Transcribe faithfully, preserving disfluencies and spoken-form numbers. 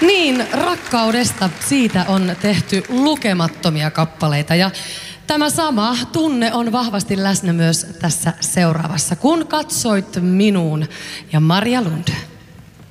Niin, rakkaudesta siitä on tehty lukemattomia kappaleita ja tämä sama tunne on vahvasti läsnä myös tässä seuraavassa. Kun katsoit minuun ja Maria Lund.